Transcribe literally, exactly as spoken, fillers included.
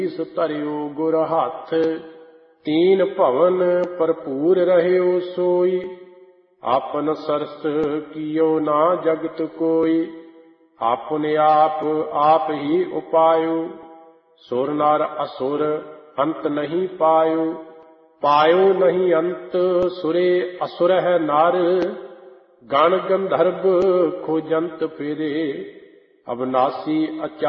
शीस धरियो गुर हाथ। तीन भवन भरपूर रहियो सोई, आपन सरस कियो ना जगत कोई। आपने आप आप ही उपायो, सुर नर असुर अंत नहीं पायो। पायो नहीं अंत सुरे असुर है नर, गण गंधर्व खोजंत फिरे। अविनाशी अचा